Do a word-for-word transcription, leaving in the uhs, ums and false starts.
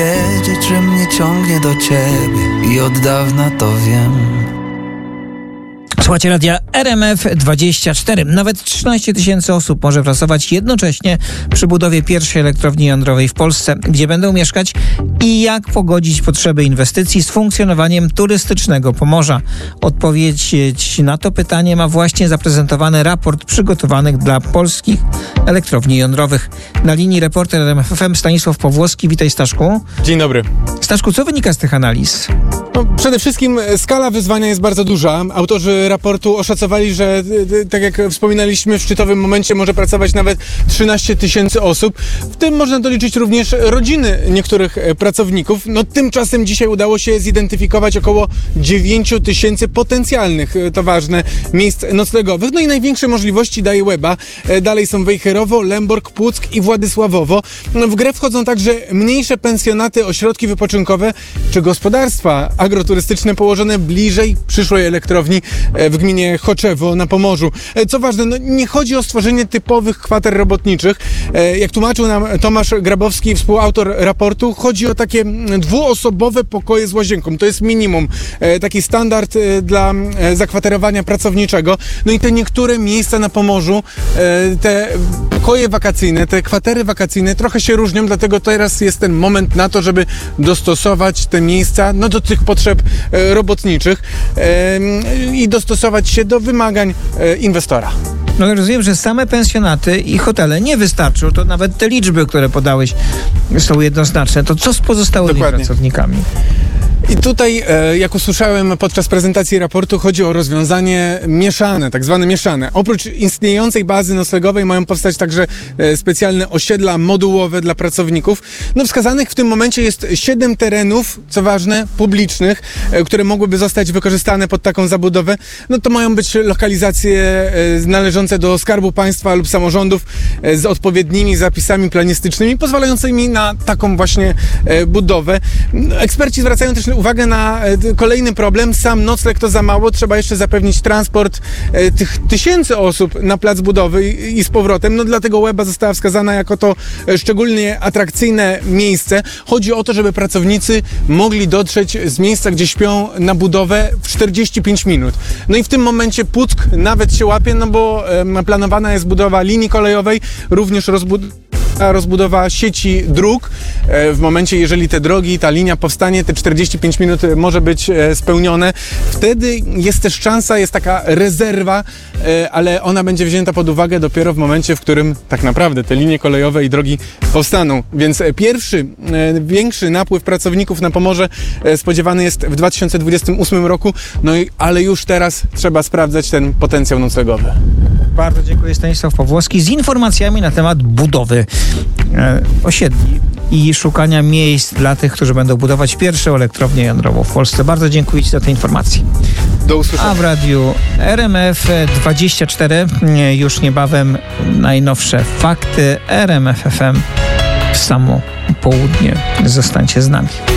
Wiedzieć, że mnie ciągnie do ciebie i od dawna to wiem. Słuchajcie radia R M F dwadzieścia cztery. Nawet trzynaście tysięcy osób może pracować jednocześnie przy budowie pierwszej elektrowni jądrowej w Polsce, gdzie będą mieszkać i jak pogodzić potrzeby inwestycji z funkcjonowaniem turystycznego Pomorza. Odpowiedzieć na to pytanie ma właśnie zaprezentowany raport przygotowanych dla polskich elektrowni jądrowych. Na linii reporter R M F F M Stanisław Pawłowski. Witaj, Staszku. Dzień dobry. Staszku, co wynika z tych analiz? No, przede wszystkim skala wyzwania jest bardzo duża. Autorzy raportu oszacowali, że tak jak wspominaliśmy, w szczytowym momencie może pracować nawet trzynaście tysięcy osób. W tym można doliczyć również rodziny niektórych pracowników. No tymczasem dzisiaj udało się zidentyfikować około dziewięć tysięcy potencjalnych, to ważne, miejsc noclegowych. No i największe możliwości daje Łeba. Dalej są Wejherowo, Lęborg, Płuck i Władysławowo. W grę wchodzą także mniejsze pensjonaty, ośrodki wypoczynkowe czy gospodarstwa agroturystyczne położone bliżej przyszłej elektrowni w gminie Choczewo na Pomorzu. Co ważne, no nie chodzi o stworzenie typowych kwater robotniczych. Jak tłumaczył nam Tomasz Grabowski, współautor raportu, chodzi o takie dwuosobowe pokoje z łazienką. To jest minimum, taki standard dla zakwaterowania pracowniczego. No i te niektóre miejsca na Pomorzu, te pokoje wakacyjne, te kwatery wakacyjne trochę się różnią, dlatego teraz jest ten moment na to, żeby dostosować te miejsca no, do tych potrzeb robotniczych i dostosować się do wymagań inwestora. No rozumiem, że same pensjonaty i hotele nie wystarczą. To nawet te liczby, które podałeś, są jednoznaczne. To co z pozostałymi Dokładnie. pracownikami? I tutaj, jak usłyszałem podczas prezentacji raportu, chodzi o rozwiązanie mieszane, tak zwane mieszane. Oprócz istniejącej bazy noclegowej mają powstać także specjalne osiedla modułowe dla pracowników. No wskazanych w tym momencie jest siedem terenów, co ważne, publicznych, które mogłyby zostać wykorzystane pod taką zabudowę. No to mają być lokalizacje należące do Skarbu Państwa lub samorządów z odpowiednimi zapisami planistycznymi, pozwalającymi na taką właśnie budowę. Eksperci zwracają też uwagę na kolejny problem. Sam nocleg to za mało. Trzeba jeszcze zapewnić transport e, tych tysięcy osób na plac budowy i, i z powrotem. No dlatego Łeba została wskazana jako to e, szczególnie atrakcyjne miejsce. Chodzi o to, żeby pracownicy mogli dotrzeć z miejsca, gdzie śpią, na budowę w czterdzieści pięć minut. No i w tym momencie Płuck nawet się łapie, no bo e, planowana jest budowa linii kolejowej, również rozbudowa rozbudowa sieci dróg. W momencie, jeżeli te drogi, ta linia powstanie, te czterdzieści pięć minut może być spełnione. Wtedy jest też szansa, jest taka rezerwa, ale ona będzie wzięta pod uwagę dopiero w momencie, w którym tak naprawdę te linie kolejowe i drogi powstaną. Więc pierwszy, większy napływ pracowników na Pomorze spodziewany jest w dwa tysiące dwudziestym ósmym roku, no i, ale już teraz trzeba sprawdzać ten potencjał noclegowy. Bardzo dziękuję. Stanisław Pawłowski z informacjami na temat budowy e, osiedli i szukania miejsc dla tych, którzy będą budować pierwszą elektrownię jądrową w Polsce. Bardzo dziękuję Ci za te informacje. Do usłyszenia. A w radiu R M F dwadzieścia cztery już niebawem najnowsze fakty R M F F M w samo południe. Zostańcie z nami.